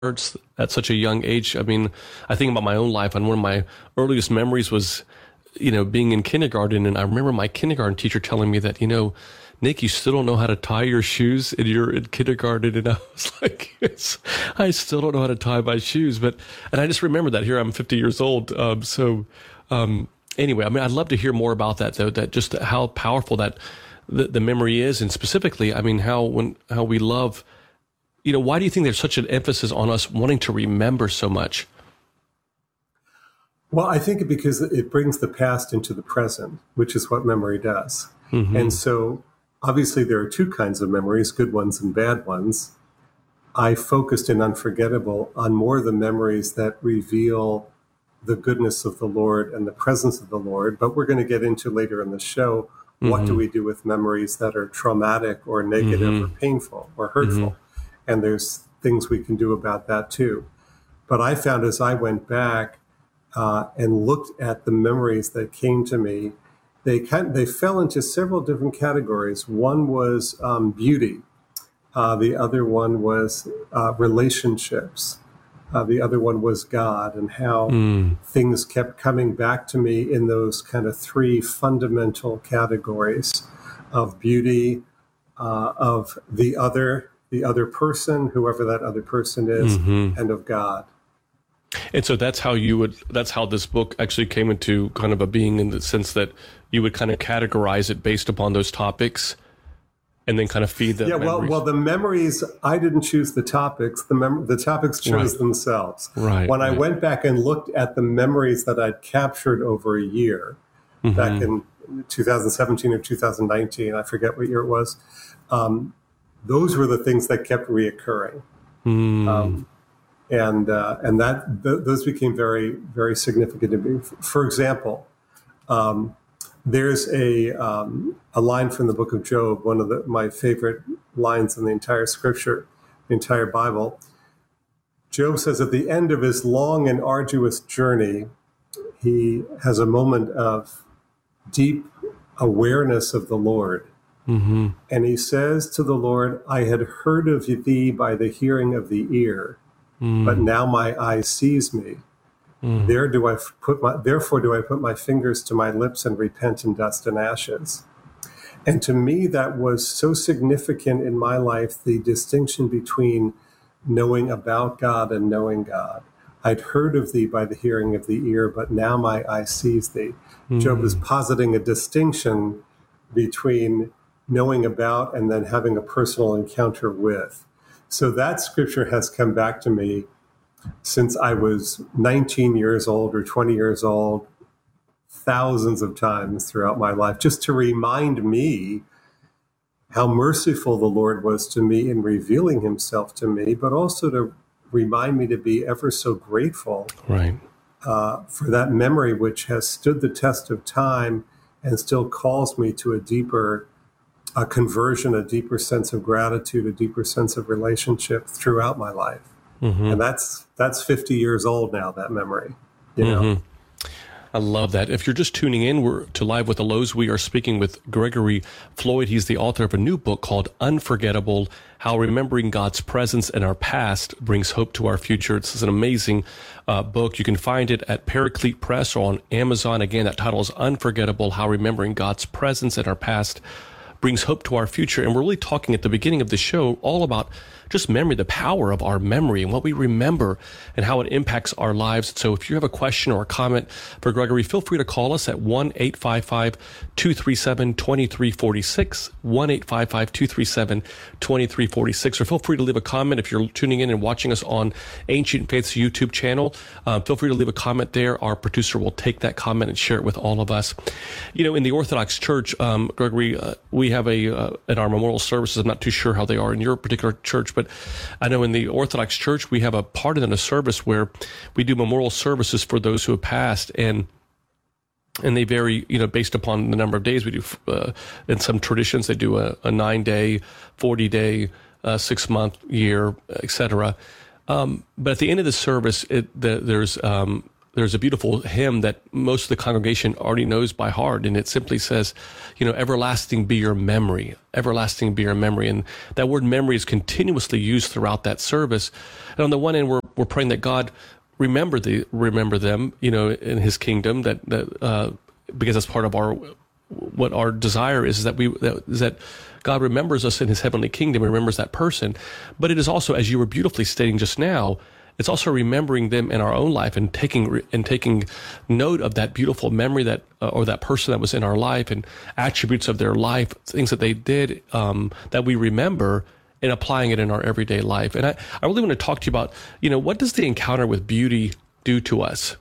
arts at such a young age. I mean, I think about my own life, and one of my earliest memories was, being in kindergarten. And I remember my kindergarten teacher telling me that, Nick, you still don't know how to tie your shoes and you're in kindergarten. And I was like, yes, I still don't know how to tie my shoes. And I just remember that here I'm 50 years old. Anyway, I mean, I'd love to hear more about that, though, that just how powerful that the memory is. And specifically, I mean, how we love, why do you think there's such an emphasis on us wanting to remember so much? Well, I think because it brings the past into the present, which is what memory does. Mm-hmm. And so obviously there are two kinds of memories, good ones and bad ones. I focused in Unforgettable on more the memories that reveal the goodness of the Lord and the presence of the Lord. But we're going to get into later in the show, what do we do with memories that are traumatic or negative or painful or hurtful? And there's things we can do about that too. But I found as I went back and looked at the memories that came to me, they fell into several different categories. One was beauty. The other one was relationships. The other one was God, and how things kept coming back to me in those kind of three fundamental categories of beauty, of the other person, whoever that other person is, and of God. And so that's how this book actually came into kind of a being, in the sense that you would kind of categorize it based upon those topics and then kind of feed them. Yeah, well, the memories, I didn't choose the topics. The topics chose themselves. Right. When I went back and looked at the memories that I'd captured over a year, back in 2017 or 2019, I forget what year it was, those were the things that kept reoccurring. And those became very, very significant to me. For example, there's a line from the book of Job, one of my favorite lines in the entire scripture, the entire Bible. Job says at the end of his long and arduous journey, he has a moment of deep awareness of the Lord. And he says to the Lord, I had heard of thee by the hearing of the ear, but now my eye sees me. Therefore do I put my fingers to my lips and repent in dust and ashes. And to me, that was so significant in my life, the distinction between knowing about God and knowing God. I'd heard of thee by the hearing of the ear, but now my eye sees thee. Job is positing a distinction between knowing about and then having a personal encounter with. So that scripture has come back to me since I was 19 years old or 20 years old, thousands of times throughout my life, just to remind me how merciful the Lord was to me in revealing himself to me, but also to remind me to be ever so grateful for that memory, which has stood the test of time and still calls me to a deeper conversion, a deeper sense of gratitude, a deeper sense of relationship throughout my life. And that's 50 years old now, that memory, you know. I love that. If you're just tuning in, we're to Live with the Lows. We are speaking with Gregory Floyd. He's the author of a new book called Unforgettable: How Remembering God's Presence in Our Past Brings Hope to Our Future. It's an amazing book. You can find it at Paraclete Press or on Amazon. Again, that title is Unforgettable: How Remembering God's Presence in Our Past Brings Hope to Our Future. And we're really talking at the beginning of the show all about just memory, the power of our memory and what we remember and how it impacts our lives. So if you have a question or a comment for Gregory, feel free to call us at 1-855-237-2346, 1-855-237-2346, or feel free to leave a comment if you're tuning in and watching us on Ancient Faith's YouTube channel. Feel free to leave a comment there. Our producer will take that comment and share it with all of us. You know, in the Orthodox Church, Gregory, we have at our memorial services, I'm not too sure how they are in your particular church, but I know in the Orthodox Church, we have a part in a service where we do memorial services for those who have passed, and they vary, based upon the number of days we do. In some traditions, they do a 9-day, 40-day, 6-month, year, etc. But at the end of the service, there's there's a beautiful hymn that most of the congregation already knows by heart, and it simply says, everlasting be your memory, everlasting be your memory. And that word memory is continuously used throughout that service. And on the one end, we're praying that God remember them, in His kingdom, that because that's part of what our desire is that God remembers us in His heavenly kingdom and remembers that person. But it is also, as you were beautifully stating just now, it's also remembering them in our own life and taking note of that beautiful memory or that person that was in our life and attributes of their life, things that they did that we remember, and applying it in our everyday life. And I really want to talk to you about, what does the encounter with beauty do to us?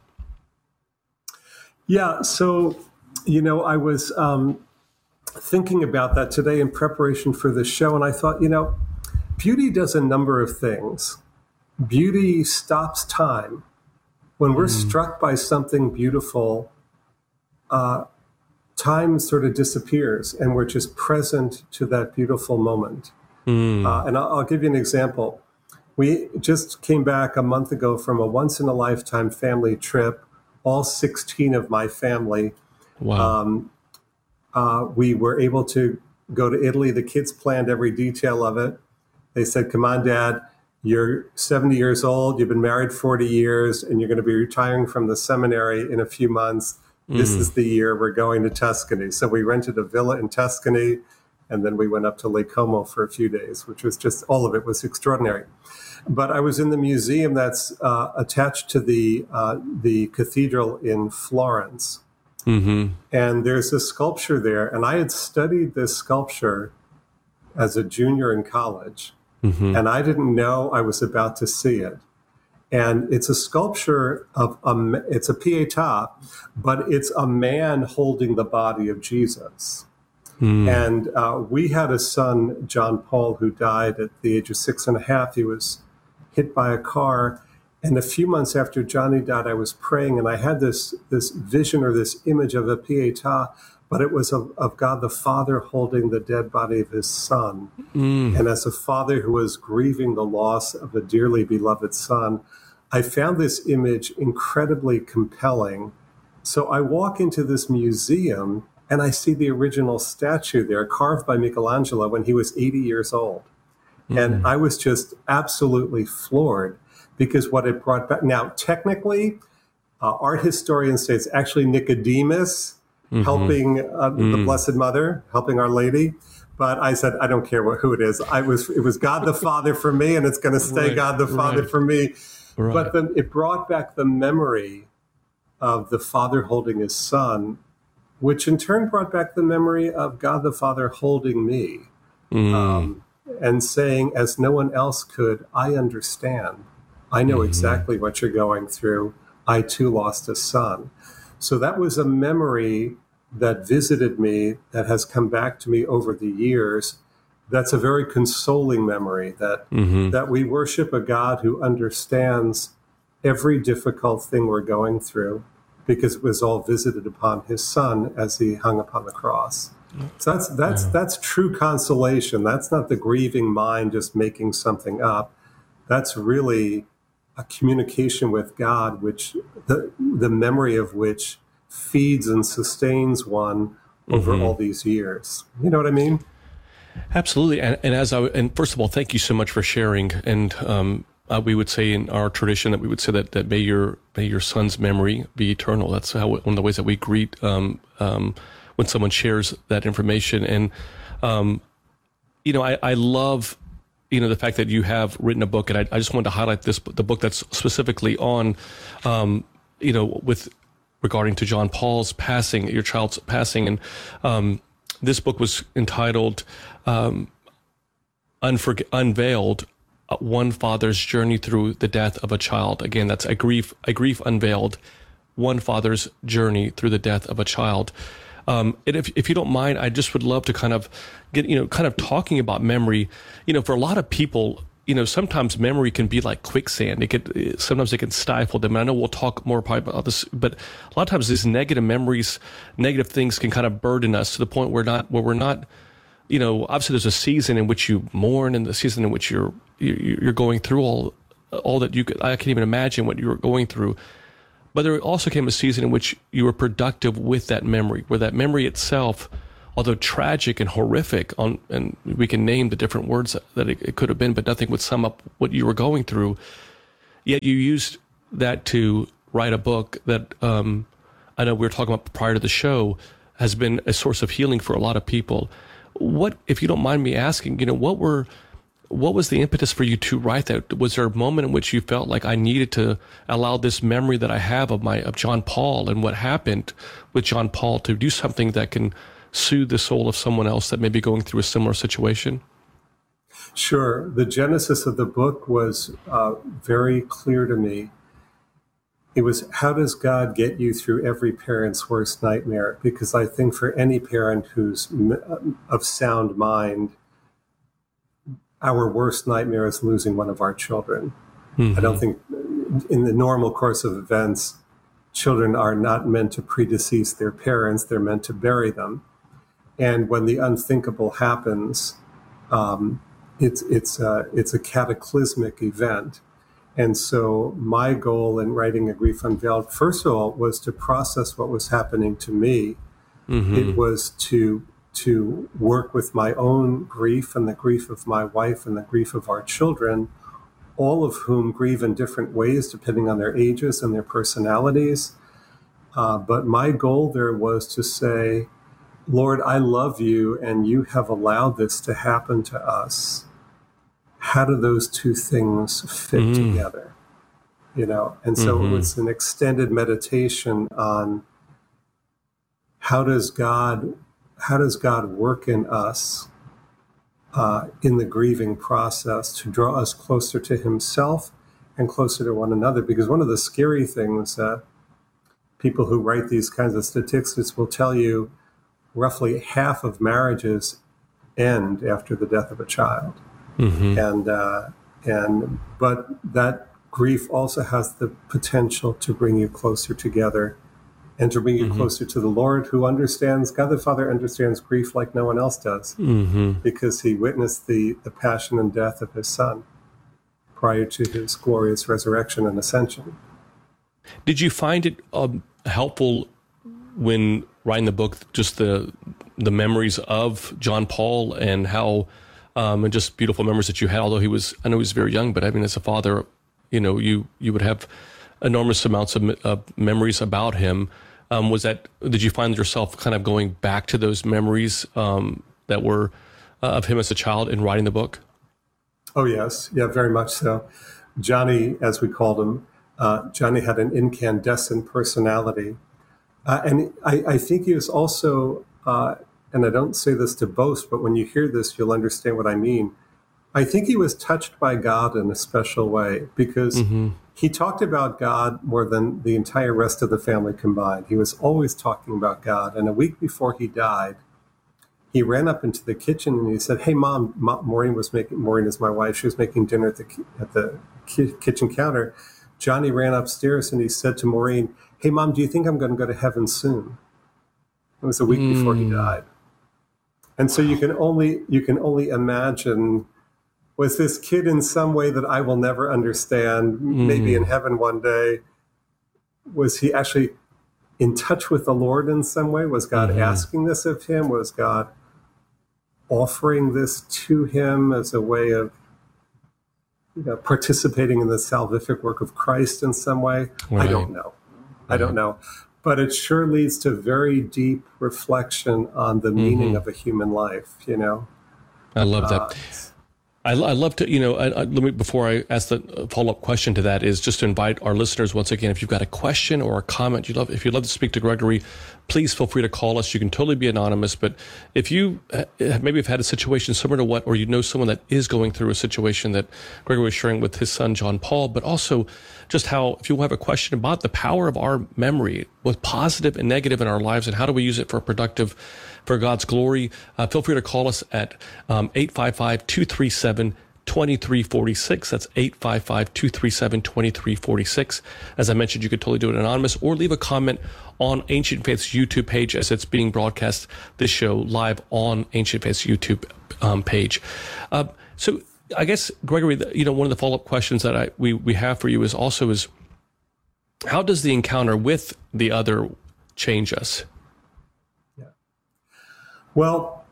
Yeah. So, I was thinking about that today in preparation for this show, and I thought, beauty does a number of things. Beauty stops time. When we're struck by something beautiful, time sort of disappears, and we're just present to that beautiful moment. And I'll give you an example. We just came back a month ago from a once-in-a-lifetime family trip, all 16 of my family. Wow. We were able to go to Italy. The kids planned every detail of it. They said, come on, Dad, you're 70 years old, you've been married 40 years, and you're going to be retiring from the seminary in a few months. This is the year we're going to Tuscany. So we rented a villa in Tuscany, and then we went up to Lake Como for a few days, which was just, all of it was extraordinary. But I was in the museum that's attached to the cathedral in Florence. Mm-hmm. And there's a sculpture there. And I had studied this sculpture as a junior in college. Mm-hmm. And I didn't know I was about to see it. And it's a sculpture it's a Pietà, but it's a man holding the body of Jesus. And we had a son, John Paul, who died at the age of 6.5. He was hit by a car. And a few months after Johnny died, I was praying, and I had this vision or this image of a Pietà, but it was of God the Father holding the dead body of His Son. And as a father who was grieving the loss of a dearly beloved son, I found this image incredibly compelling. So I walk into this museum, and I see the original statue there, carved by Michelangelo when he was 80 years old. And I was just absolutely floored, because what it brought back. Now, technically, art historians say it's actually Nicodemus helping the Blessed Mother, helping Our Lady. But I said, I don't care who it is. It was God the Father for me, and it's going to stay God the Father for me. Right. But then it brought back the memory of the Father holding His Son, which in turn brought back the memory of God the Father holding me and saying, as no one else could, I understand. I know exactly what you're going through. I too lost a son. So that was a memory that visited me, that has come back to me over the years. That's a very consoling memory that that we worship a God who understands every difficult thing we're going through, because it was all visited upon His Son as He hung upon the cross. So that's true consolation. That's not the grieving mind just making something up. That's really a communication with God, which the memory of which feeds and sustains one over all these years. You know what I mean? Absolutely. And first of all, thank you so much for sharing. And we would say in our tradition that we would say that may your son's memory be eternal. That's one of the ways that we greet when someone shares that information. And I love the fact that you have written a book, and I just wanted to highlight the book that's specifically on with regarding to John Paul's passing, your child's passing, and this book was entitled Unveiled, One Father's Journey Through the Death of a Child. Again, that's a grief unveiled, one father's journey through the death of a child. And if you don't mind, I just would love to kind of get, talking about memory. For a lot of people, sometimes memory can be like quicksand. Sometimes it can stifle them. And I know we'll talk more probably about this, but a lot of times these negative memories, negative things can kind of burden us to the point where we're not, obviously there's a season in which you mourn, and the season in which you're going through all that I can't even imagine what you're going through. But there also came a season in which you were productive with that memory, where that memory itself, although tragic and horrific, and we can name the different words that it could have been, but nothing would sum up what you were going through. Yet you used that to write a book that I know we were talking about prior to the show, has been a source of healing for a lot of people. What, if you don't mind me asking, what was the impetus for you to write that? Was there a moment in which you felt like I needed to allow this memory that I have of John Paul and what happened with John Paul to do something that can soothe the soul of someone else that may be going through a similar situation? Sure. The genesis of the book was very clear to me. It was, how does God get you through every parent's worst nightmare? Because I think for any parent who's of sound mind, our worst nightmare is losing one of our children. Mm-hmm. I don't think in the normal course of events, children are not meant to predecease their parents. They're meant to bury them. And when the unthinkable happens, it's a cataclysmic event. And so my goal in writing A Grief Unveiled, first of all, was to process what was happening to me. Mm-hmm. It was to work with my own grief and the grief of my wife and the grief of our children, all of whom grieve in different ways depending on their ages and their personalities. But my goal there was to say, Lord, I love you and you have allowed this to happen to us. How do those two things fit together? And so it was an extended meditation on how does God work in us in the grieving process to draw us closer to himself and closer to one another? Because one of the scary things that people who write these kinds of statistics will tell you, roughly half of marriages end after the death of a child. Mm-hmm. But that grief also has the potential to bring you closer together and to bring you closer to the Lord, who understands, God the Father understands grief like no one else does, because he witnessed the passion and death of his son prior to his glorious resurrection and ascension. Did you find it helpful when writing the book, just the memories of John Paul and how, and just beautiful memories that you had, although I know he was very young, but I mean, as a father, you would have enormous amounts of memories about him. Did you find yourself kind of going back to those memories that were of him as a child in writing the book? Oh, yes. Yeah, very much so. Johnny, as we called him, Johnny had an incandescent personality. And I think he was also, and I don't say this to boast, but when you hear this, you'll understand what I mean. I think he was touched by God in a special way because he talked about God more than the entire rest of the family combined. He was always talking about God. And a week before he died, he ran up into the kitchen and he said, "Hey, Mom," Maureen is my wife. She was making dinner at the kitchen counter. Johnny ran upstairs and he said to Maureen, "Hey, Mom, do you think I'm going to go to heaven soon?" It was a week before he died. And so you can only imagine, was this kid in some way that I will never understand, maybe in heaven one day? Was he actually in touch with the Lord in some way? Was God asking this of him? Was God offering this to him as a way of participating in the salvific work of Christ in some way? Right. I don't know. I don't know. But it sure leads to very deep reflection on the meaning of a human life, I love that. I love to, let me, before I ask the follow-up question to that, is just to invite our listeners once again, if you've got a question or a comment if you'd love to speak to Gregory, please feel free to call us. You can totally be anonymous, but if you maybe have had a situation similar to or someone that is going through a situation that Gregory was sharing with his son, John Paul, but also just how, if you have a question about the power of our memory, both positive and negative in our lives, and how do we use it for God's glory, feel free to call us at 855-237-2346. That's 855-237-2346. As I mentioned, you could totally do it anonymous, or leave a comment on Ancient Faith's YouTube page as it's being broadcast, this show live on Ancient Faith's YouTube page. So I guess, Gregory, one of the follow-up questions that we have for you is How does the encounter with the other change us? Yeah. Well,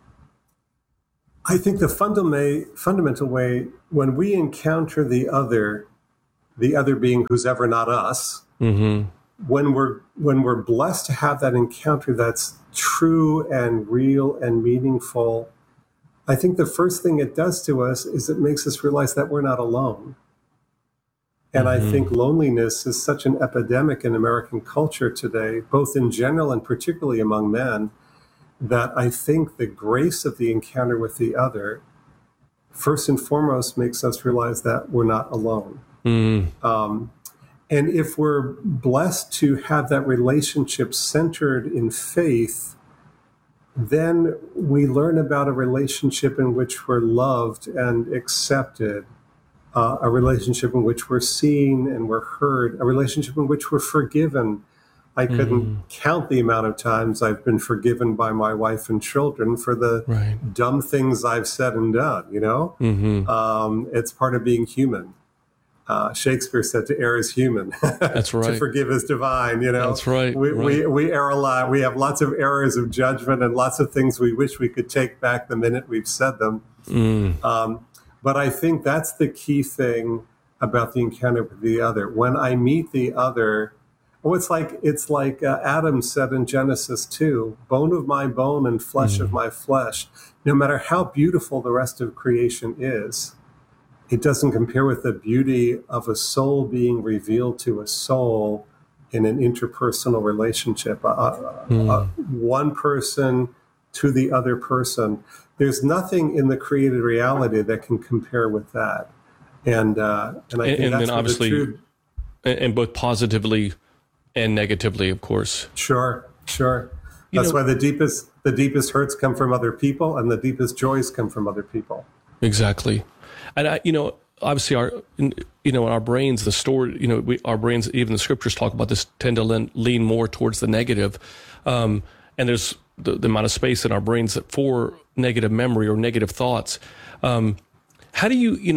I think the fundamental way when we encounter the other being who's ever not us, Mm-hmm. when we're blessed to have that encounter that's true and real and meaningful, I think the first thing it does to us is it makes us realize that we're not alone. And I think loneliness is such an epidemic in American culture today, both in general and particularly among men, that I think the grace of the encounter with the other, first and foremost, makes us realize that we're not alone. And if we're blessed to have that relationship centered in faith, then we learn about a relationship in which we're loved and accepted, a relationship in which we're seen and we're heard, a relationship in which we're forgiven. I couldn't count the amount of times I've been forgiven by my wife and children for the dumb things I've said and done, you know? It's part of being human. Shakespeare said to err is human. That's right. To forgive is divine, you know? That's right. We err a lot. We have lots of errors of judgment and lots of things we wish we could take back the minute we've said them. But I think that's the key thing about the encounter with the other. When I meet the other, it's like Adam said in Genesis 2, bone of my bone and flesh of my flesh. No matter how beautiful the rest of creation is, it doesn't compare with the beauty of a soul being revealed to a soul in an interpersonal relationship. One person to the other person. There's nothing in the created reality that can compare with that. And I think and that's then obviously, and both positively and negatively, of course. Sure. That's why the deepest hurts come from other people, and the deepest joys come from other people. Exactly. And obviously our brains, our brains, even the scriptures talk about this, tend to lean more towards the negative. And there's the amount of space in our brains for negative memory or negative thoughts. How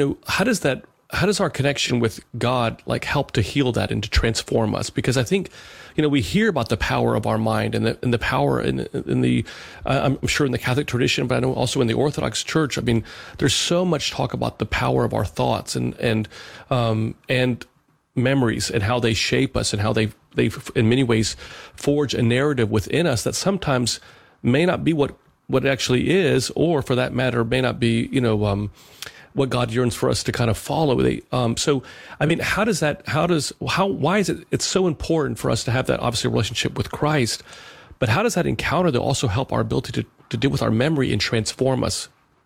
does our connection with God help to heal that and to transform us? Because I think, we hear about the power of our mind and the power in the, I'm sure in the Catholic tradition, but I know also in the Orthodox Church. I mean, there's so much talk about the power of our thoughts and memories and how they shape us and how they in many ways forge a narrative within us that sometimes may not be what it actually is, or for that matter, may not be, what God yearns for us to kind of follow. So, I mean, why is it's so important for us to have that obviously relationship with Christ, but how does that encounter to also help our ability to deal with our memory and transform us?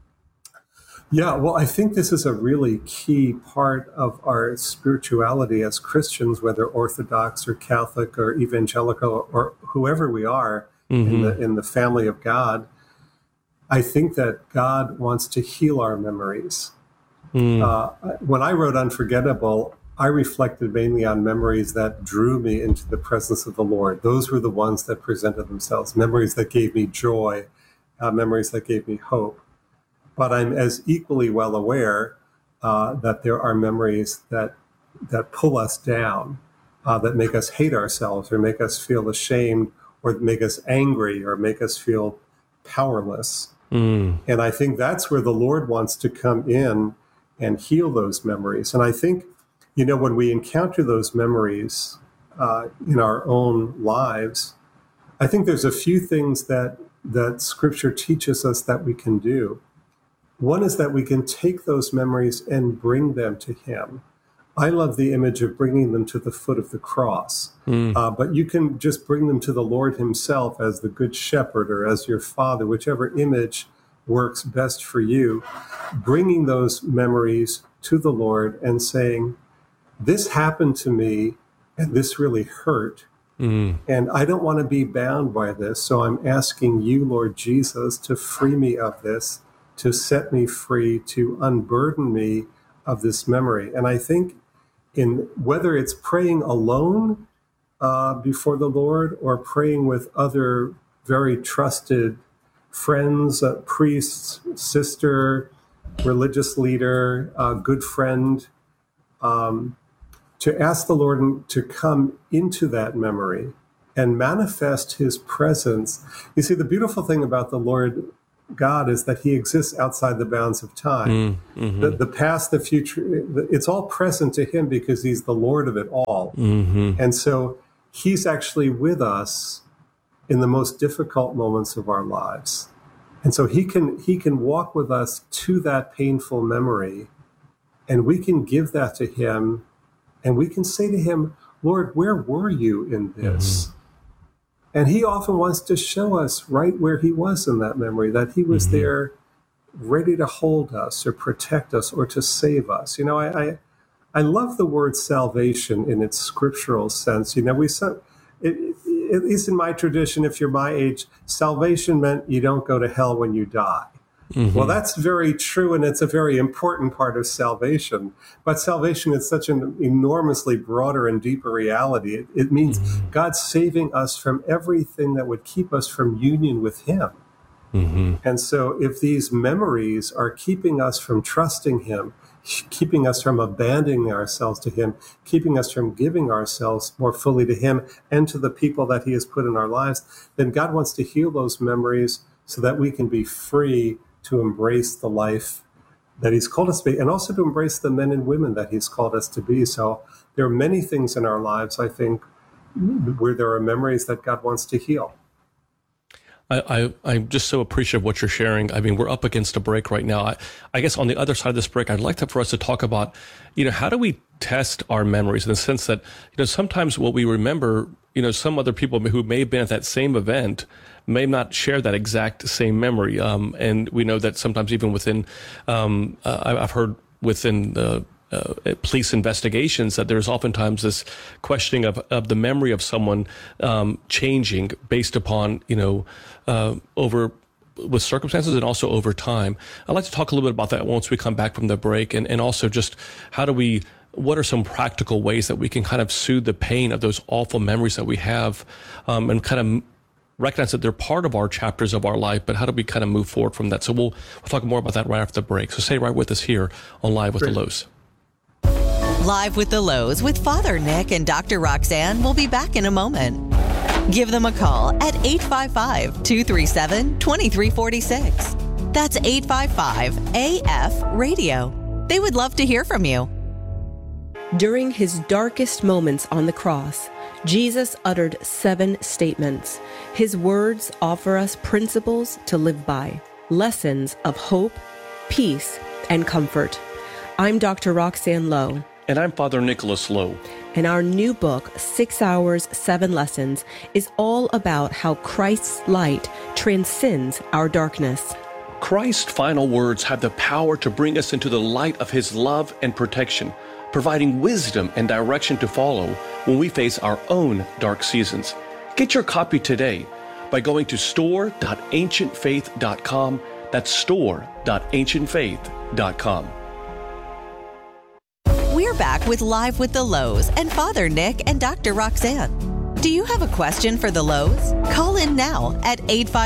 Yeah, well, I think this is a really key part of our spirituality as Christians, whether Orthodox or Catholic or evangelical or whoever we are in the family of God. I think that God wants to heal our memories. When I wrote Unforgettable, I reflected mainly on memories that drew me into the presence of the Lord. Those were the ones that presented themselves, memories that gave me joy, memories that gave me hope. But I'm as equally well aware that there are memories that pull us down, that make us hate ourselves or make us feel ashamed or make us angry or make us feel powerless. And I think that's where the Lord wants to come in and heal those memories. And I think, when we encounter those memories in our own lives, I think there's a few things that Scripture teaches us that we can do. One is that we can take those memories and bring them to Him. I love the image of bringing them to the foot of the cross. But you can just bring them to the Lord Himself as the Good Shepherd or as your Father, whichever image works best for you, bringing those memories to the Lord and saying, this happened to me and this really hurt. And I don't want to be bound by this. So I'm asking you, Lord Jesus, to free me of this, to set me free, to unburden me of this memory. And I think in whether it's praying alone before the Lord or praying with other very trusted friends, priests, sister, religious leader, good friend, to ask the Lord to come into that memory and manifest his presence. You see, the beautiful thing about the Lord God is that he exists outside the bounds of time. The past, the future, it's all present to him because he's the Lord of it all. And so he's actually with us in the most difficult moments of our lives. And so he can walk with us to that painful memory, and we can give that to him, and we can say to him, Lord, where were you in this? And he often wants to show us right where he was in that memory, that he was there ready to hold us or protect us or to save us. You know, I love the word salvation in its scriptural sense. You know, at least in my tradition, if you're my age, salvation meant you don't go to hell when you die. Well, that's very true, and it's a very important part of salvation. But salvation is such an enormously broader and deeper reality. It means God saving us from everything that would keep us from union with him. And so if these memories are keeping us from trusting him, keeping us from abandoning ourselves to him, keeping us from giving ourselves more fully to him and to the people that he has put in our lives, then God wants to heal those memories so that we can be free to embrace the life that he's called us to be, and also to embrace the men and women that he's called us to be. So there are many things in our lives, I think, where there are memories that God wants to heal. I'm just so appreciative of what you're sharing. I mean, we're up against a break right now. I guess on the other side of this break, I'd like for us to talk about, how do we test our memories in the sense that, sometimes what we remember, some other people who may have been at that same event may not share that exact same memory. And we know that sometimes even within, I've heard within the police investigations that there's oftentimes this questioning of the memory of someone changing based upon, over with circumstances and also over time. I'd like to talk a little bit about that once we come back from the break, and also just what are some practical ways that we can kind of soothe the pain of those awful memories that we have, and kind of recognize that they're part of our chapters of our life, but how do we kind of move forward from that? So we'll talk more about that right after the break. So stay right with us here on Live with the Lows. Live with the Lows with Father Nick and Dr. Roxanne will be back in a moment. Give them a call at 855-237-2346. That's 855-AF-RADIO. They would love to hear from you. During his darkest moments on the cross, Jesus uttered 7 statements. His words offer us principles to live by, lessons of hope, peace, and comfort. I'm Dr. Roxanne Lowe. And I'm Father Nicholas Lowe. And our new book, 6 Hours, 7 Lessons, is all about how Christ's light transcends our darkness. Christ's final words have the power to bring us into the light of his love and protection, providing wisdom and direction to follow when we face our own dark seasons. Get your copy today by going to store.ancientfaith.com. That's store.ancientfaith.com. We're back with Live with the Lows and Father Nick and Dr. Roxanne. Do you have a question for the Lows? Call in now at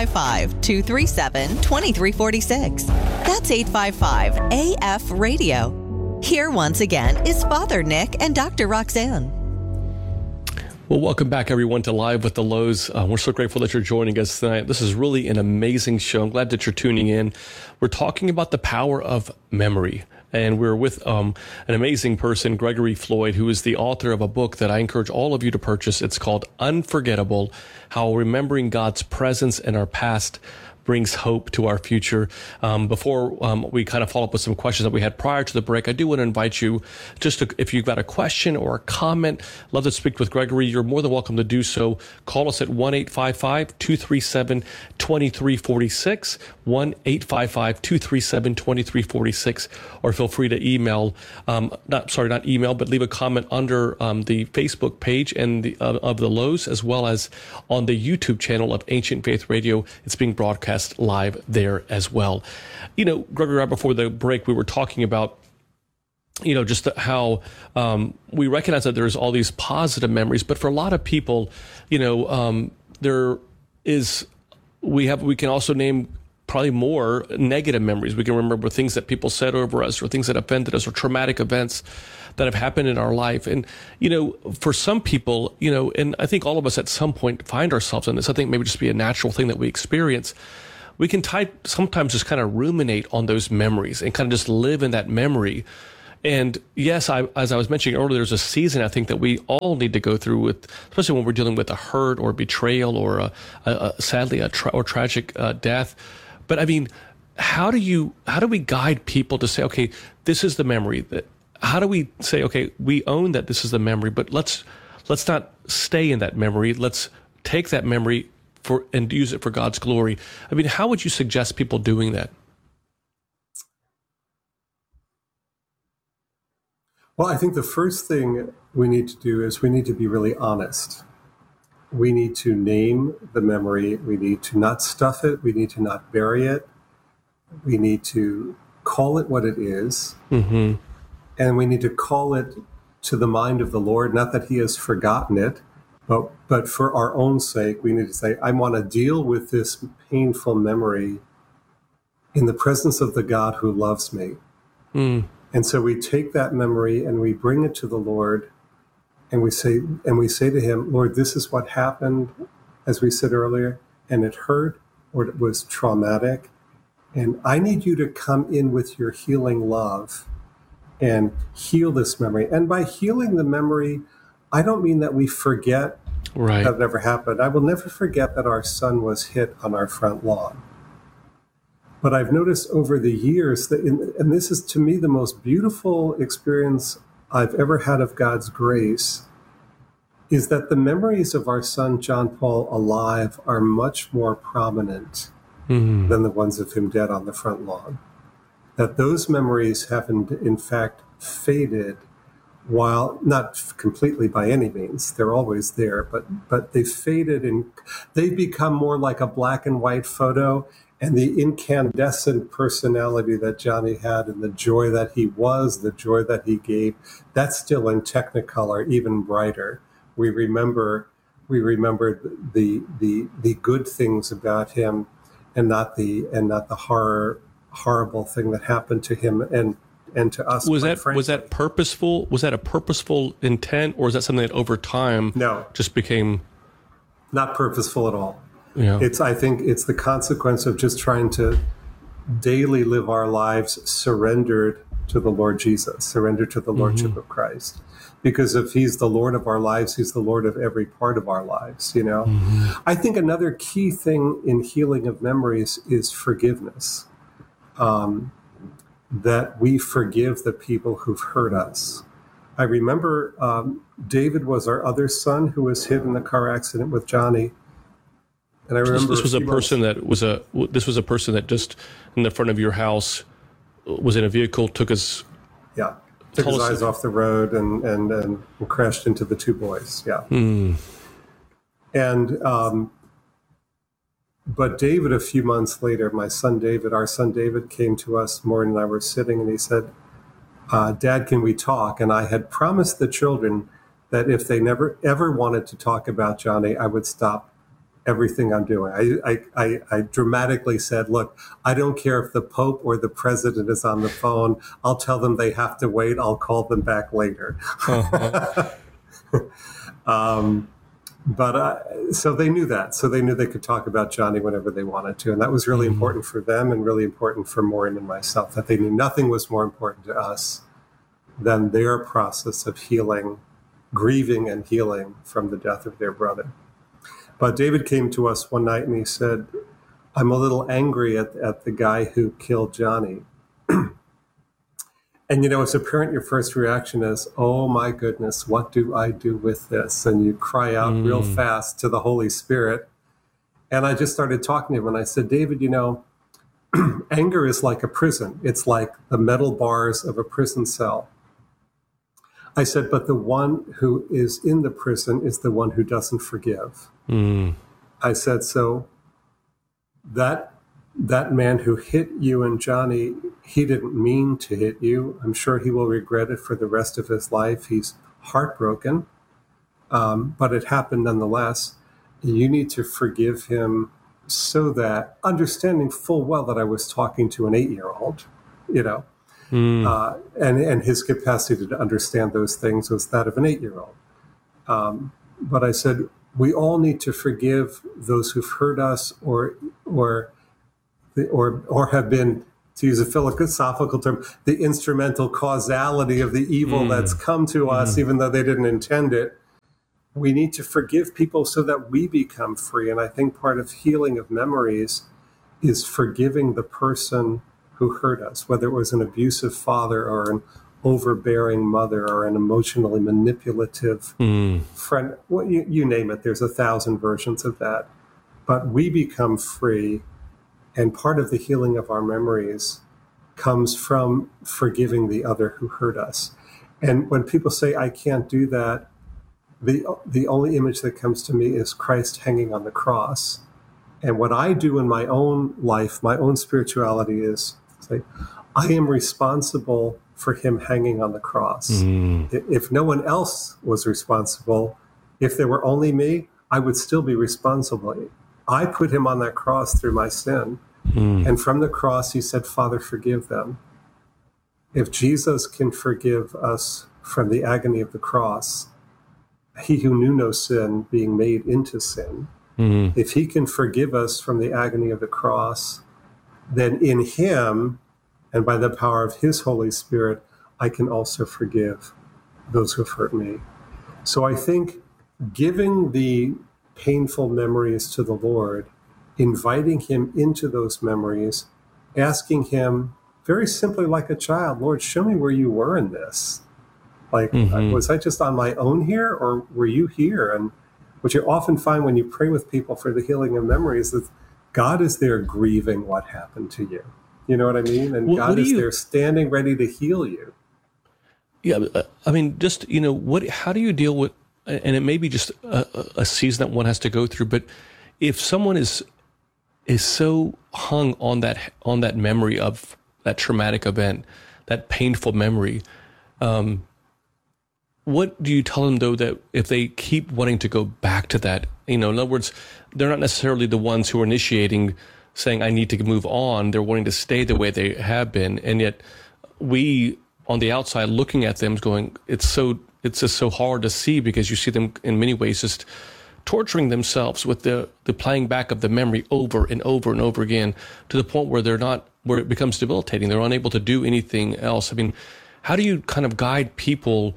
855-237-2346. That's 855-AF-RADIO. Here once again is Father Nick and Dr. Roxanne. Well, welcome back, everyone, to Live with the Lows. We're so grateful that you're joining us tonight. This is really an amazing show. I'm glad that you're tuning in. We're talking about the power of memory. And we're with an amazing person, Gregory Floyd, who is the author of a book that I encourage all of you to purchase. It's called Unforgettable: How Remembering God's Presence in Our Past Brings Hope to Our Future. Before we kind of follow up with some questions that we had prior to the break, I do want to invite you if you've got a question or a comment, love to speak with Gregory, you're more than welcome to do so. Call us at 1-855-237-2346, 1-855-237-2346, or feel free to email, not email, but leave a comment under the Facebook page and of the Lows, as well as on the YouTube channel of Ancient Faith Radio. It's being broadcast live there as well. Gregory, right before the break, we were talking about, just how we recognize that there's all these positive memories, but for a lot of people, we can also name probably more negative memories. We can remember things that people said over us or things that offended us or traumatic events that have happened in our life. And, for some people, and I think all of us at some point find ourselves in this. I think maybe just be a natural thing that we experience. We can sometimes just kind of ruminate on those memories and kind of just live in that memory. And yes, as I was mentioning earlier, there's a season I think that we all need to go through with, especially when we're dealing with a hurt or betrayal or sadly a tragic death. But I mean, how do we guide people to say, okay, this is the memory? How do we say, okay, we own that this is the memory, but let's not stay in that memory. Let's take that memory and use it for God's glory. I mean, how would you suggest people doing that? Well, I think the first thing we need to do is we need to be really honest. We need to name the memory. We need to not stuff it. We need to not bury it. We need to call it what it is. Mm-hmm. And we need to call it to the mind of the Lord, not that he has forgotten it, but for our own sake, we need to say, I want to deal with this painful memory in the presence of the God who loves me. Mm. And so we take that memory and we bring it to the Lord, and we say to him, Lord, this is what happened, as we said earlier, and it hurt or it was traumatic. And I need you to come in with your healing love and heal this memory. And by healing the memory, I don't mean that we forget that it ever happened. I will never forget that our son was hit on our front lawn. But I've noticed over the years that, and this is to me the most beautiful experience I've ever had of God's grace, is that the memories of our son John Paul alive are much more prominent than the ones of him dead on the front lawn. That those memories haven't, in fact, faded, while not completely by any means. They're always there, but they've faded and they've become more like a black and white photo. And the incandescent personality that Johnny had and the joy that he was, the joy that he gave, that's still in Technicolor, even brighter. We remember the good things about him, and not the horrible thing that happened to him and to us. Was that purposeful? Was that a purposeful intent, or is that something that over time just became not purposeful at all? Yeah. I think it's the consequence of just trying to daily live our lives surrendered to the Lord Jesus, surrendered to the Lordship of Christ. Because if he's the Lord of our lives, he's the Lord of every part of our lives, I think another key thing in healing of memories is forgiveness. That we forgive the people who've hurt us. I remember David was our other son who was hit in the car accident with Johnny. And I remember this was a person that just in the front of your house was in a vehicle, took his eyes off the road and crashed into the two boys. Yeah. And but David, a few months later, our son David came to us. Maureen and I were sitting, and he said, Dad, can we talk? And I had promised the children that if they never ever wanted to talk about Johnny, I would stop everything I'm doing. I dramatically said, look, I don't care if the Pope or the president is on the phone. I'll tell them they have to wait. I'll call them back later. So they knew that. So they knew they could talk about Johnny whenever they wanted to. And that was really important for them and really important for Maureen and myself, that they knew nothing was more important to us than their process of healing, grieving and healing from the death of their brother. But David came to us one night and he said, I'm a little angry at the guy who killed Johnny. And, it's apparent your first reaction is, oh, my goodness, what do I do with this? And you cry out real fast to the Holy Spirit. And I just started talking to him and I said, David, anger is like a prison. It's like the metal bars of a prison cell. I said, but the one who is in the prison is the one who doesn't forgive. I said, so that man who hit you and Johnny, he didn't mean to hit you. I'm sure he will regret it for the rest of his life. He's heartbroken, but it happened nonetheless. You need to forgive him so that understanding full well that I was talking to an 8-year-old, you know, and his capacity to understand those things was that of an 8-year-old. But I said, we all need to forgive those who've hurt us or have been, to use a philosophical term, the instrumental causality of the evil that's come to us, even though they didn't intend it. We need to forgive people so that we become free. And I think part of healing of memories is forgiving the person who hurt us, whether it was an abusive father or an overbearing mother or an emotionally manipulative friend. Well, you name it. There's 1,000 versions of that. But we become free. And part of the healing of our memories comes from forgiving the other who hurt us. And when people say, I can't do that, the only image that comes to me is Christ hanging on the cross. And what I do in my own life, my own spirituality, is say, I am responsible for him hanging on the cross. If no one else was responsible, if there were only me, I would still be responsible. I put him on that cross through my sin. And from the cross, he said, Father, forgive them. If Jesus can forgive us from the agony of the cross, he who knew no sin being made into sin, if he can forgive us from the agony of the cross, then in him and by the power of his Holy Spirit, I can also forgive those who have hurt me. So I think giving the painful memories to the Lord, inviting him into those memories, asking him very simply like a child, Lord, show me where you were in this. Like, was I just on my own here, or were you here? And what you often find when you pray with people for the healing of memories is that God is there grieving what happened to you. You know what I mean? And God is there standing ready to heal you. Yeah, I mean, just, how do you deal with, and it may be just a season that one has to go through, but if someone is so hung on that memory of that traumatic event, that painful memory, what do you tell them, though, that if they keep wanting to go back to that, in other words, they're not necessarily the ones who are initiating, saying, I need to move on. They're wanting to stay the way they have been. And yet we, on the outside, looking at them going, it's just so hard to see, because you see them in many ways just torturing themselves with the playing back of the memory over and over and over again, to the point where where it becomes debilitating. They're unable to do anything else. I mean, how do you kind of guide people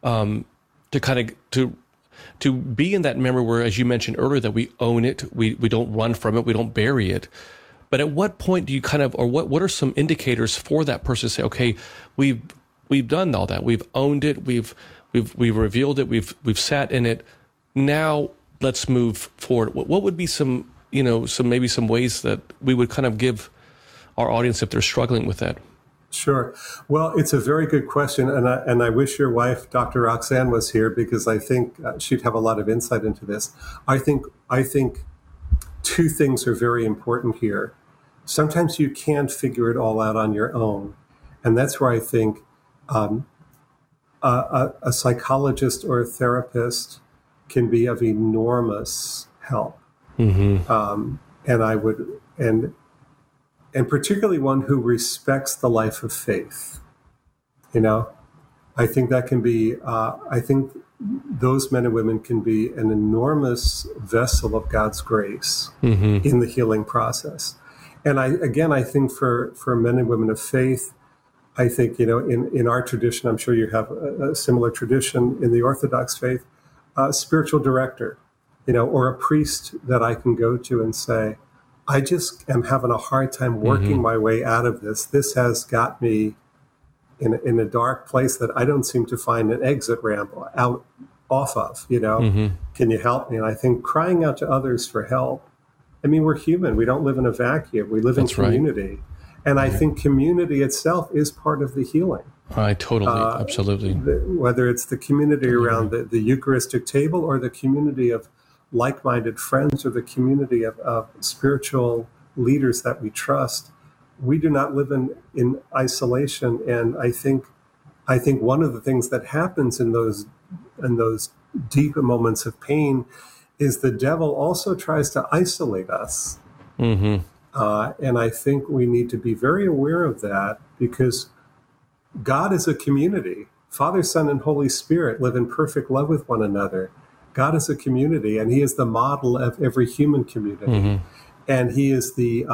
to be in that memory where, as you mentioned earlier, that we own it, we don't run from it, we don't bury it. But at what point do you or what are some indicators for that person to say, okay, we've done all that, we've owned it, we've revealed it, we've sat in it. Now let's move forward. What would be some ways that we would kind of give our audience if they're struggling with that? Sure. Well, it's a very good question, and I wish your wife, Dr. Roxanne, was here, because I think she'd have a lot of insight into this. I think two things are very important here. Sometimes you can't figure it all out on your own, and that's where I think a psychologist or a therapist can be of enormous help. And particularly one who respects the life of faith. I think that can be, I think those men and women can be an enormous vessel of God's grace in the healing process. And I think for men and women of faith, I think, in our tradition, I'm sure you have a similar tradition in the Orthodox faith, a spiritual director, or a priest that I can go to and say, I just am having a hard time working my way out of this. This has got me in a dark place that I don't seem to find an exit ramp off of, Can you help me? And I think crying out to others for help, I mean, we're human. We don't live in a vacuum. We live in community. Right. And I think community itself is part of the healing. I totally, absolutely. Whether it's the community around the Eucharistic table, or the community of like-minded friends, or the community of spiritual leaders that we trust, we do not live in isolation. And I think one of the things that happens in those deep moments of pain is the devil also tries to isolate us. And I think we need to be very aware of that, because God is a community. Father, Son, and Holy Spirit live in perfect love with one another. God is a community, and he is the model of every human community. And he is the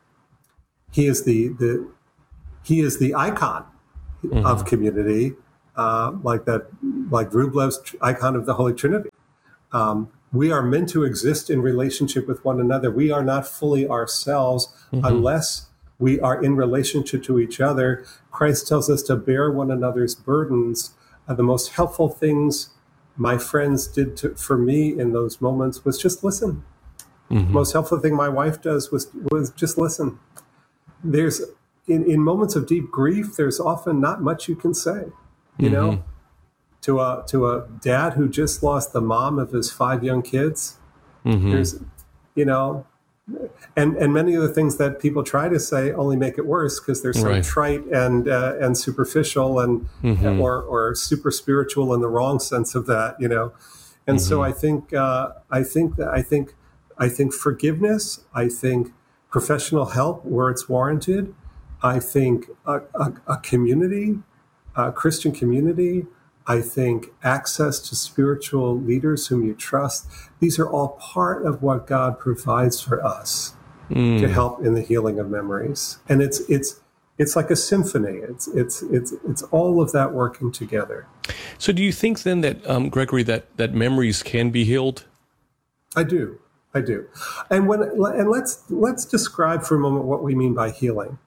icon of community, like Rublev's icon of the Holy Trinity. We are meant to exist in relationship with one another. We are not fully ourselves unless we are in relationship to each other. Christ tells us to bear one another's burdens. The most helpful things my friends did for me in those moments was just listen. The most helpful thing my wife does was just listen. There's in moments of deep grief, there's often not much you can say, you know. To a dad who just lost the mom of his 5 young kids, there's, you know, and many of the things that people try to say only make it worse, because they're so trite and superficial and or super spiritual in the wrong sense of that, you know. And so I think forgiveness, I think professional help where it's warranted, I think a community, a Christian community, I think access to spiritual leaders whom you trust. These are all part of what God provides for us to help in the healing of memories. And it's like a symphony. It's all of that working together. So do you think then that, Gregory, that memories can be healed? I do. And let's describe for a moment what we mean by healing.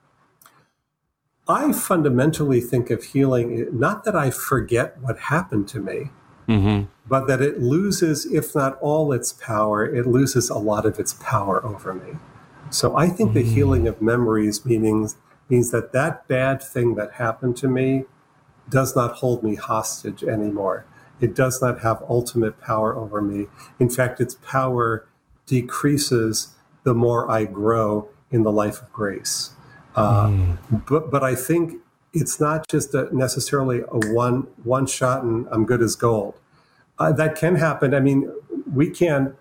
I fundamentally think of healing, not that I forget what happened to me, but that it loses, if not all its power, it loses a lot of its power over me. So I think the healing of memories means that bad thing that happened to me does not hold me hostage anymore. It does not have ultimate power over me. In fact, its power decreases the more I grow in the life of grace. But I think it's not just necessarily a one shot and I'm good as gold. That can happen. I mean, we can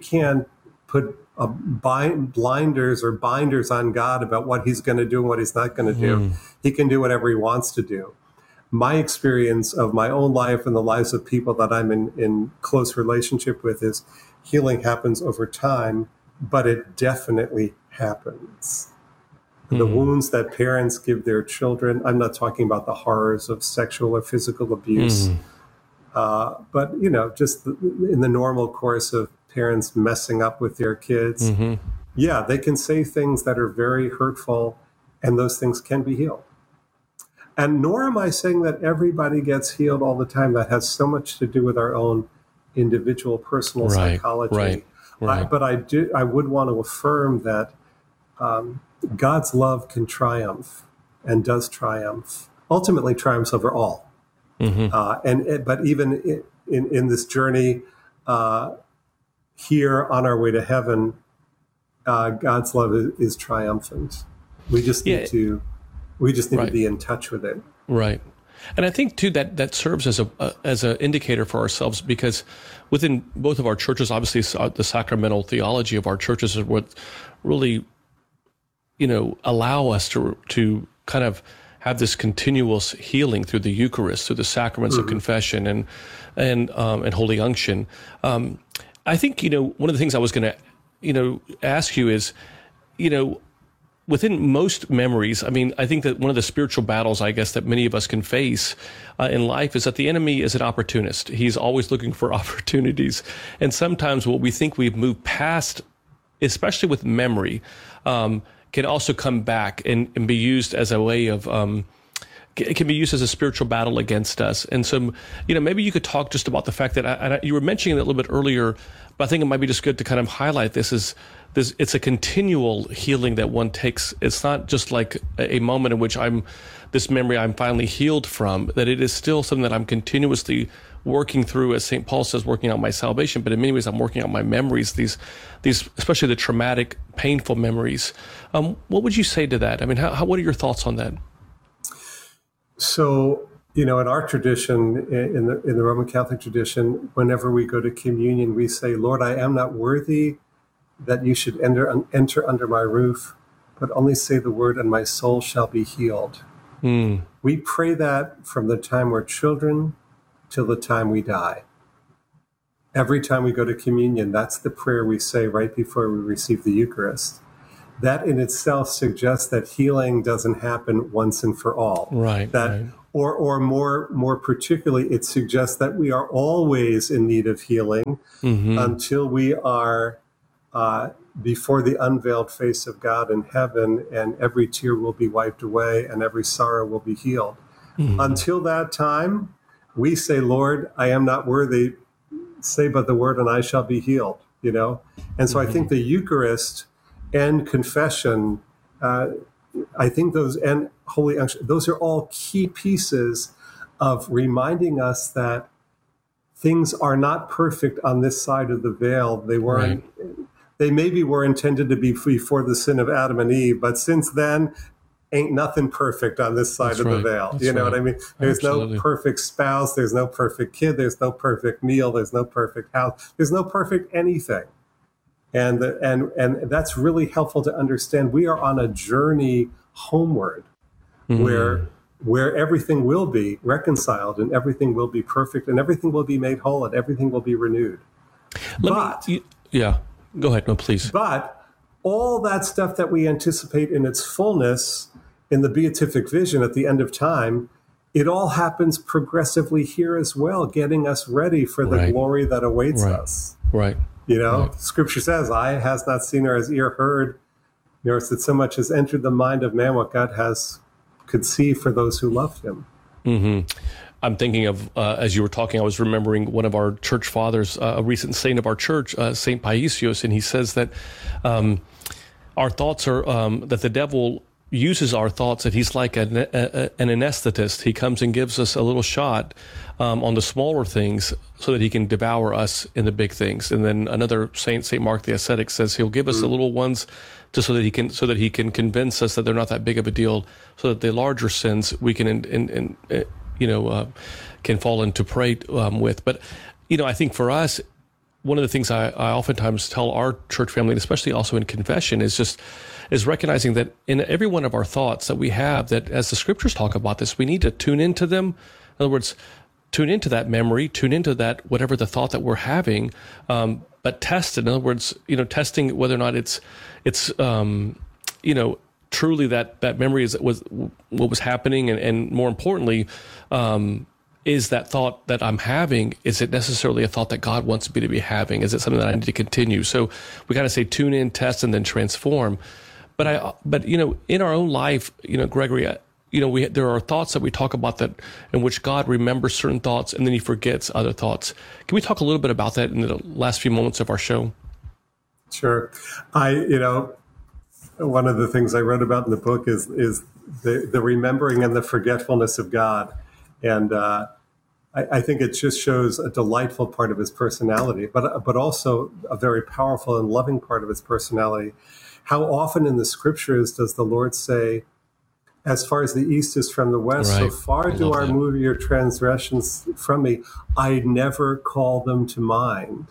put blinders or binders on God about what he's going to do and what he's not going to do. He can do whatever he wants to do. My experience of my own life and the lives of people that I'm in close relationship with is healing happens over time, but it definitely happens. The wounds that parents give their children, I'm not talking about the horrors of sexual or physical abuse, but, you know, just in the normal course of parents messing up with their kids. Yeah, they can say things that are very hurtful, and those things can be healed. And nor am I saying that everybody gets healed all the time. That has so much to do with our own individual personal psychology. But I would want to affirm that God's love can triumph and does triumph, ultimately triumphs over all. But even in this journey here on our way to heaven, God's love is triumphant. We just need to be in touch with it. Right. And I think too that serves as an indicator for ourselves, because within both of our churches, obviously the sacramental theology of our churches is what really, you know, allow us to kind of have this continuous healing through the Eucharist, through the sacraments of confession and Holy Unction. I think, you know, one of the things I was going to, you know, ask you is, you know, within most memories, I mean, I think that one of the spiritual battles, I guess, that many of us can face in life is that the enemy is an opportunist. He's always looking for opportunities. And sometimes what we think we've moved past, especially with memory, can also come back and be used as a way of, it can be used as a spiritual battle against us. And so, you know, maybe you could talk just about the fact that you were mentioning it a little bit earlier, but I think it might be just good to kind of highlight this it's a continual healing that one takes. It's not just like a moment in which this memory I'm finally healed from, that it is still something that I'm continuously working through, as St. Paul says, working out my salvation. But in many ways, I'm working out my memories, these especially the traumatic, painful memories. What would you say to that? I mean, what are your thoughts on that? So, you know, in our tradition, in the Roman Catholic tradition, whenever we go to communion, we say, Lord, I am not worthy that you should enter under my roof, but only say the word and my soul shall be healed. We pray that from the time we're children till the time we die. Every time we go to communion, that's the prayer we say right before we receive the Eucharist. That in itself suggests that healing doesn't happen once and for all. Right. Or more particularly, it suggests that we are always in need of healing until we are before the unveiled face of God in heaven, and every tear will be wiped away and every sorrow will be healed. Until that time, we say, Lord, I am not worthy. Say but the word and I shall be healed, And so I think the Eucharist and confession, I think those and Holy Unction, those are all key pieces of reminding us that things are not perfect on this side of the veil. They weren't. Right. They maybe were intended to be before the sin of Adam and Eve, but since then, ain't nothing perfect on this side of the veil. That's you know right. what I mean? There's Absolutely. no perfect spouse. There's no perfect kid. There's no perfect meal. There's no perfect house. There's no perfect anything. And that's really helpful to understand. We are on a journey homeward where everything will be reconciled and everything will be perfect and everything will be made whole and everything will be renewed. Go ahead. No, please. But all that stuff that we anticipate in its fullness in the beatific vision at the end of time, it all happens progressively here as well, getting us ready for the glory that awaits us. Right. Scripture says, eye has not seen or has ear heard, nor is it so much as entered the mind of man what God could see for those who loved him. I'm thinking of, as you were talking, I was remembering one of our church fathers, a recent saint of our church, St. Paisios, and he says that our thoughts are, that the devil uses our thoughts, that he's like an anesthetist. He comes and gives us a little shot on the smaller things so that he can devour us in the big things. And then another saint, St. Mark the Ascetic, says he'll give us the little ones just so that he can convince us that they're not that big of a deal, so that the larger sins we can can fall into prey with. But, I think for us, one of the things I oftentimes tell our church family, and especially also in confession, is recognizing that in every one of our thoughts that we have, that as the scriptures talk about this, we need to tune into them. In other words, tune into that memory, tune into that, whatever the thought that we're having, but test it. In other words, testing whether or not it's truly that memory was what was happening, and more importantly, is that thought that I'm having, is it necessarily a thought that God wants me to be having? Is it something that I need to continue? So we kind of say tune in, test, and then transform. But in our own life, Gregory, there are thoughts that we talk about that in which God remembers certain thoughts and then he forgets other thoughts. Can we talk a little bit about that in the last few moments of our show? Sure. One of the things I wrote about in the book is the remembering and the forgetfulness of God. And I think it just shows a delightful part of his personality, but also a very powerful and loving part of his personality. How often in the scriptures does the Lord say, as far as the east is from the west, so far do I move your transgressions from me. I never call them to mind,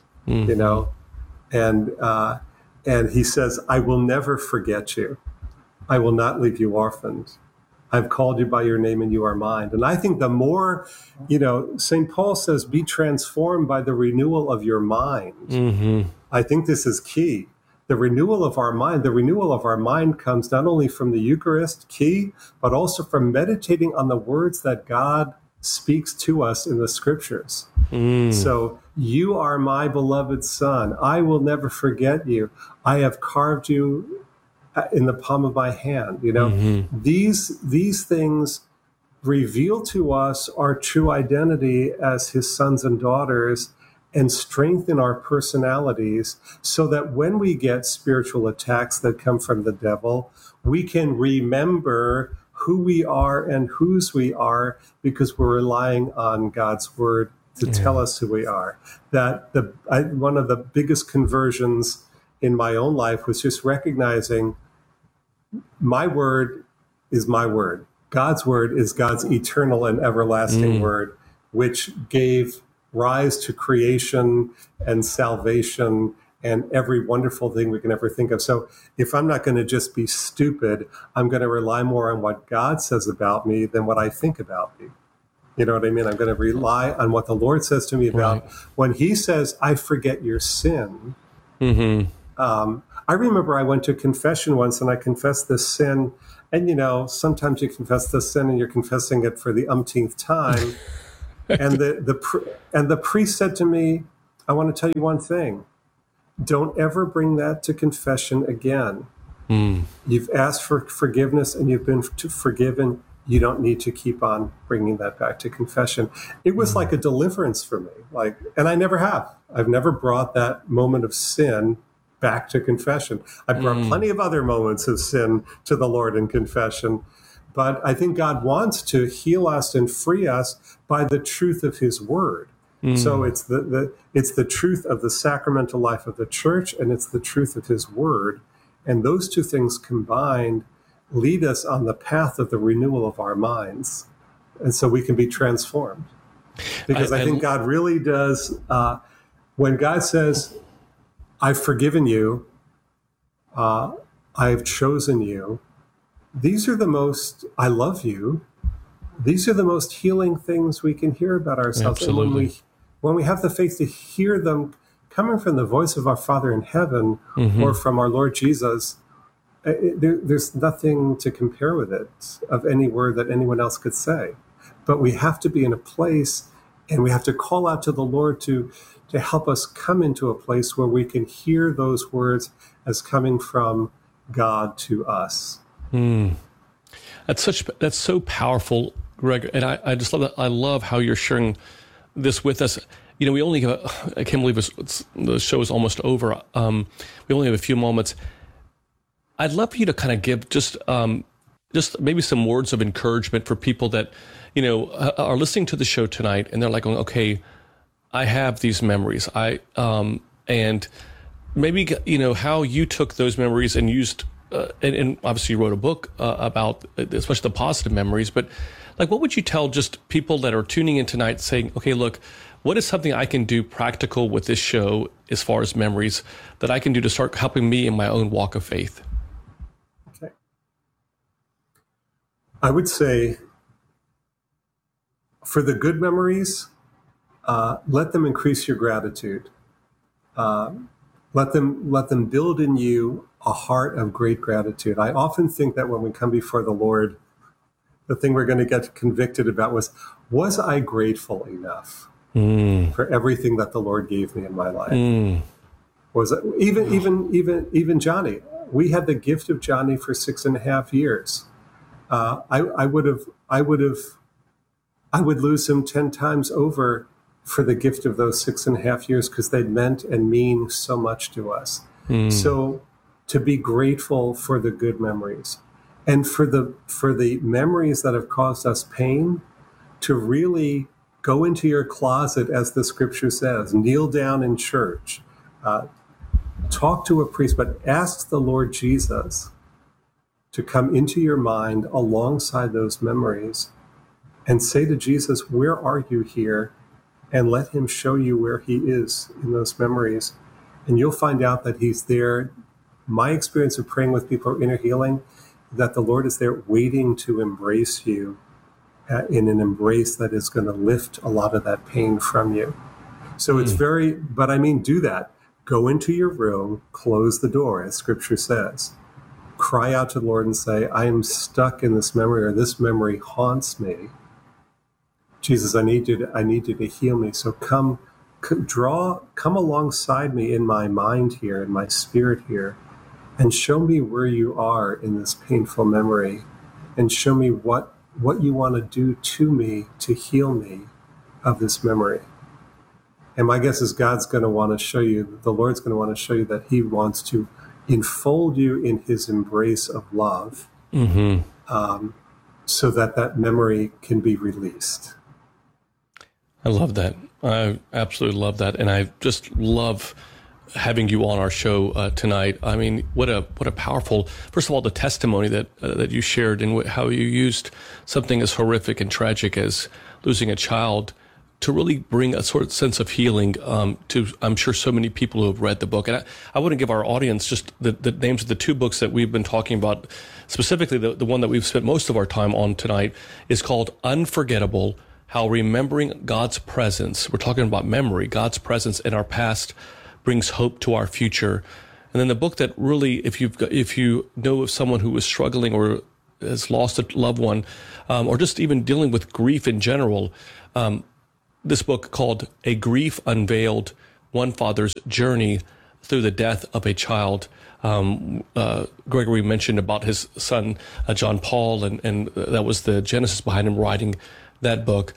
And he says, I will never forget you. I will not leave you orphaned. I've called you by your name and you are mine. And I think the more, St. Paul says, be transformed by the renewal of your mind. I think this is key. The renewal of our mind comes not only from the Eucharist, key, but also from meditating on the words that God speaks to us in the scriptures. So you are my beloved son. I will never forget you. I have carved you in the palm of my hand. These things reveal to us our true identity as his sons and daughters and strengthen our personalities so that when we get spiritual attacks that come from the devil, we can remember who we are and whose we are because we're relying on God's word to tell us who we are. One of the biggest conversions in my own life was just recognizing my word is my word. God's word is God's eternal and everlasting word, which gave rise to creation and salvation and every wonderful thing we can ever think of. So if I'm not going to just be stupid, I'm going to rely more on what God says about me than what I think about me. You know what I mean? I'm going to rely on what the Lord says to me about when he says, I forget your sin. I remember I went to confession once and I confessed this sin. And, sometimes you confess this sin and you're confessing it for the umpteenth time. And the priest said to me, I want to tell you one thing. Don't ever bring that to confession again. You've asked for forgiveness and you've been forgiven. You don't need to keep on bringing that back to confession. It was like a deliverance for me. And I never have. I've never brought that moment of sin back to confession. I've brought plenty of other moments of sin to the Lord in confession. But I think God wants to heal us and free us by the truth of his word. So it's the truth of the sacramental life of the church, and it's the truth of his word. And those two things combined lead us on the path of the renewal of our minds. And so we can be transformed. Because I think God really does, when God says, I've forgiven you, I've chosen you, these are the most, I love you, these are the most healing things we can hear about ourselves. Absolutely. And when we have the faith to hear them coming from the voice of our Father in heaven or from our Lord Jesus, there's nothing to compare with it of any word that anyone else could say. But we have to be in a place and we have to call out to the Lord to help us come into a place where we can hear those words as coming from God to us. That's so powerful, Greg. And I just love that. I love how you're sharing this with us. We only have, I can't believe the show is almost over. We only have a few moments. I'd love for you to kind of give just maybe some words of encouragement for people that, are listening to the show tonight and they're like, okay, I have these memories. And maybe, how you took those memories and used, and obviously you wrote a book about especially the positive memories, but what would you tell just people that are tuning in tonight saying, okay, look, what is something I can do practical with this show as far as memories that I can do to start helping me in my own walk of faith? Okay. I would say for the good memories, let them increase your gratitude. Let them build in you a heart of great gratitude. I often think that when we come before the Lord, the thing we're going to get convicted about was I grateful enough for everything that the Lord gave me in my life? Was it, even Johnny? We had the gift of Johnny for 6.5 years. I would lose him 10 times over for the gift of those 6.5 years because they meant and mean so much to us. So to be grateful for the good memories and for the memories that have caused us pain, to really go into your closet, as the scripture says, kneel down in church, talk to a priest, but ask the Lord Jesus to come into your mind alongside those memories and say to Jesus, where are you here? And let him show you where he is in those memories. And you'll find out that he's there. My experience of praying with people for inner healing, that the Lord is there waiting to embrace you in an embrace that is going to lift a lot of that pain from you. So it's do that. Go into your room, close the door, as scripture says. Cry out to the Lord and say, I am stuck in this memory, or this memory haunts me. Jesus, I need you to heal me. So come alongside me in my mind here, in my spirit here, and show me where you are in this painful memory, and show me what you want to do to me to heal me of this memory. And my guess is God's going to want to show you, the Lord's going to want to show you that he wants to enfold you in his embrace of love, so that memory can be released. I love that. I absolutely love that. And I just love having you on our show tonight. I mean, what a powerful, first of all, the testimony that you shared and how you used something as horrific and tragic as losing a child to really bring a sort of sense of healing to, I'm sure, so many people who have read the book. And I want to give our audience just the names of the two books that we've been talking about. Specifically, the one that we've spent most of our time on tonight is called Unforgettable: How Remembering God's Presence. We're talking about memory. God's presence in our past brings hope to our future. And then the book that really, if you know of someone who is struggling or has lost a loved one, or just even dealing with grief in general, this book called A Grief Unveiled: One Father's Journey Through the Death of a Child. Gregory mentioned about his son, John Paul, and that was the genesis behind him writing that book.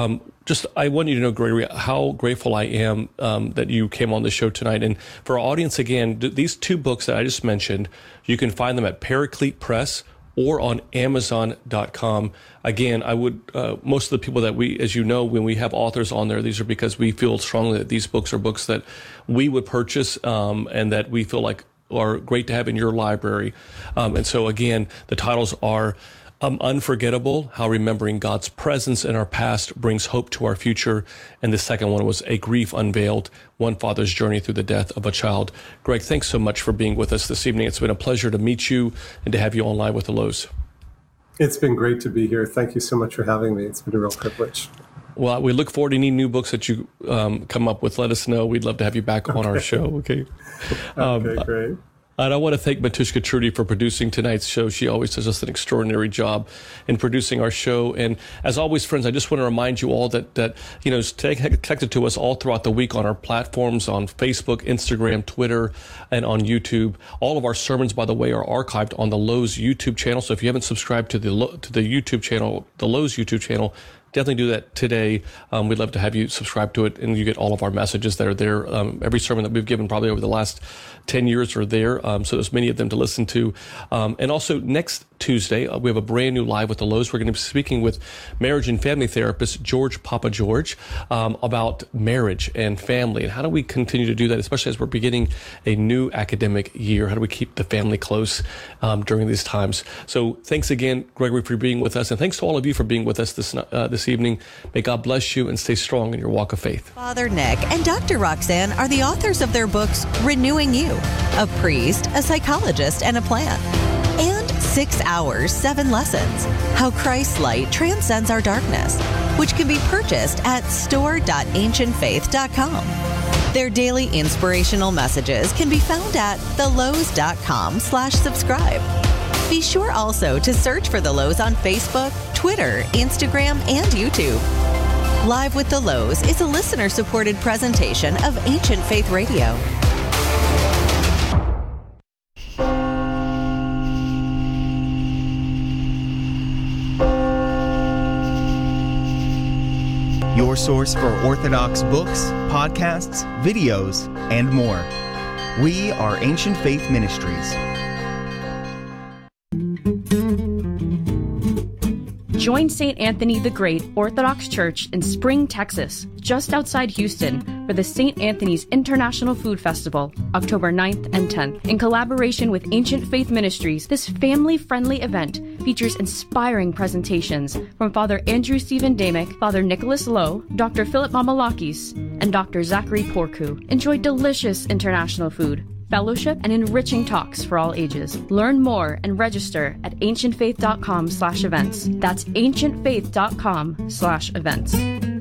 I want you to know, Gregory, how grateful I am that you came on the show tonight. And for our audience, again, these two books that I just mentioned, you can find them at Paraclete Press or on Amazon.com. Again, I would, most of the people that we, as you know, when we have authors on there, these are because we feel strongly that these books are books that we would purchase and that we feel like are great to have in your library. And so again, the titles are Unforgettable: How Remembering God's Presence in Our Past Brings Hope to Our Future. And the second one was A Grief Unveiled: One Father's Journey Through the Death of a Child. Greg, thanks so much for being with us this evening. It's been a pleasure to meet you and to have you on Live with the Lows. It's been great to be here. Thank you so much for having me. It's been a real privilege. Well, we look forward to any new books that you come up with. Let us know. We'd love to have you back on our show. Okay. Okay, great. And I want to thank Matushka Trudy for producing tonight's show. She always does just an extraordinary job in producing our show. And as always, friends, I just want to remind you all that stay connected to us all throughout the week on our platforms on Facebook, Instagram, Twitter, and on YouTube. All of our sermons, by the way, are archived on the Lowe's YouTube channel. So if you haven't subscribed to the YouTube channel, the Lowe's YouTube channel, definitely do that today. We'd love to have you subscribe to it, and you get all of our messages that are there. Every sermon that we've given probably over the last 10 years are there, so there's many of them to listen to. And also next Tuesday, we have a brand new Live with the Lows. We're going to be speaking with marriage and family therapist George Papa George about marriage and family, and how do we continue to do that, especially as we're beginning a new academic year. How do we keep the family close during these times? So thanks again, Gregory, for being with us, and thanks to all of you for being with us this evening. May God bless you and stay strong in your walk of faith. Father Nick and Dr. Roxanne are the authors of their books Renewing You, a priest, a psychologist, and a plant, and 6 Hours, 7 Lessons, How Christ's Light Transcends Our Darkness, which can be purchased at store.ancientfaith.com. Their daily inspirational messages can be found at thelows.com/subscribe. Be sure also to search for The Lows on Facebook, Twitter, Instagram, and YouTube. Live with the Lows is a listener-supported presentation of Ancient Faith Radio. Your source for Orthodox books, podcasts, videos, and more. We are Ancient Faith Ministries. Join St. Anthony the Great Orthodox Church in Spring, Texas, just outside Houston, for the St. Anthony's International Food Festival, October 9th and 10th. In collaboration with Ancient Faith Ministries, this family-friendly event features inspiring presentations from Father Andrew Stephen Damick, Father Nicholas Lowe, Dr. Philip Mamalakis, and Dr. Zachary Porku. Enjoy delicious international food, fellowship, and enriching talks for all ages. Learn more and register at ancientfaith.com/events. That's ancientfaith.com/events.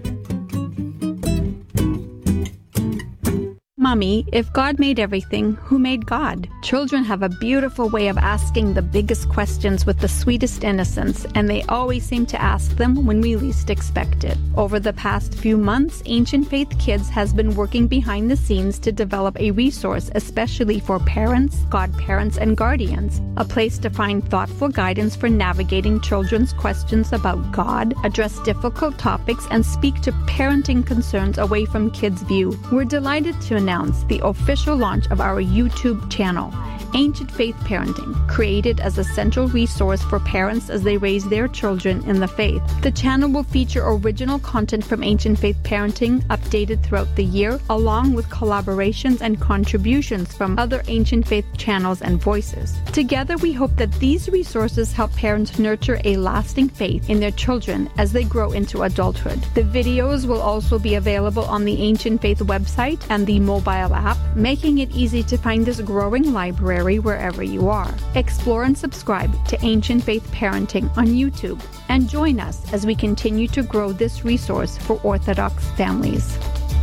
Mommy, if God made everything, who made God? Children have a beautiful way of asking the biggest questions with the sweetest innocence, and they always seem to ask them when we least expect it. Over the past few months, Ancient Faith Kids has been working behind the scenes to develop a resource especially for parents, godparents, and guardians, a place to find thoughtful guidance for navigating children's questions about God, address difficult topics, and speak to parenting concerns away from kids' view. We're delighted to announce announce the official launch of our YouTube channel, Ancient Faith Parenting, created as a central resource for parents as they raise their children in the faith. The channel will feature original content from Ancient Faith Parenting, updated throughout the year, along with collaborations and contributions from other Ancient Faith channels and voices. Together, we hope that these resources help parents nurture a lasting faith in their children as they grow into adulthood. The videos will also be available on the Ancient Faith website and the mobile app, making it easy to find this growing library wherever you are. Explore and subscribe to Ancient Faith Parenting on YouTube and join us as we continue to grow this resource for Orthodox families.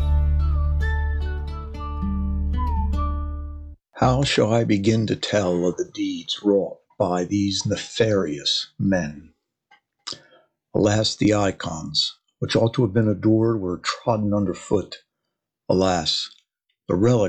How shall I begin to tell of the deeds wrought by these nefarious men? Alas, the icons, which ought to have been adored, were trodden underfoot. Alas, the relics